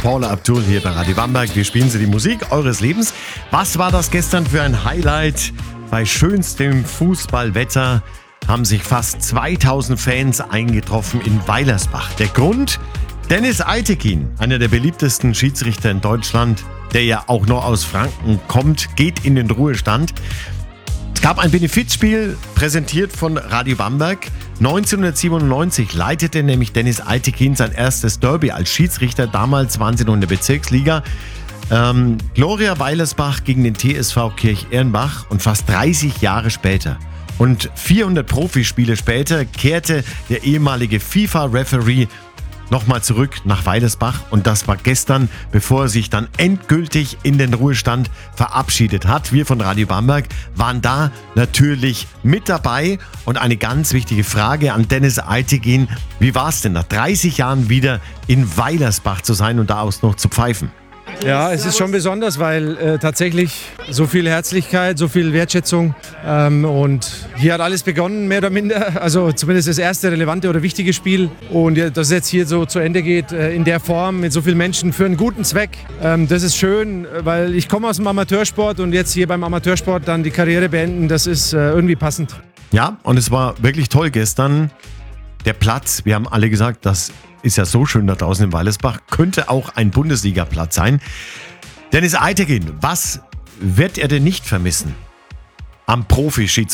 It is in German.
Paula Abdul hier bei Radio Bamberg. Wir spielen Sie die Musik eures Lebens. Was war das gestern für ein Highlight? Bei schönstem Fußballwetter haben sich fast 2000 Fans eingetroffen in Weilersbach. Der Grund? Dennis Eitekin, einer der beliebtesten Schiedsrichter in Deutschland, der ja auch noch aus Franken kommt, geht in den Ruhestand. Es gab ein Benefizspiel, präsentiert von Radio Bamberg. 1997 leitete nämlich Dennis Eitekin sein erstes Derby als Schiedsrichter. Damals waren sie noch in der Bezirksliga. Gloria Weilersbach gegen den TSV Kirch-Ehrenbach. Und fast 30 Jahre später und 400 Profispiele später kehrte der ehemalige FIFA-Referee nochmal zurück nach Weilersbach, und das war gestern, bevor er sich dann endgültig in den Ruhestand verabschiedet hat. Wir von Radio Bamberg waren da natürlich mit dabei, und eine ganz wichtige Frage an Dennis Eitekin: Wie war es denn, nach 30 Jahren wieder in Weilersbach zu sein und da auch noch zu pfeifen? Ja, es ist schon besonders, weil tatsächlich so viel Herzlichkeit, so viel Wertschätzung und hier hat alles begonnen, mehr oder minder, also zumindest das erste relevante oder wichtige Spiel, und dass es jetzt hier so zu Ende geht in der Form mit so vielen Menschen für einen guten Zweck, das ist schön, weil ich komme aus dem Amateursport und jetzt hier beim Amateursport dann die Karriere beenden, das ist irgendwie passend. Ja, und es war wirklich toll gestern. Der Platz, wir haben alle gesagt, das ist ja so schön da draußen in Weilersbach, könnte auch ein Bundesliga-Platz sein. Dennis Eitekin, was wird er denn nicht vermissen am Profischiedsrichter?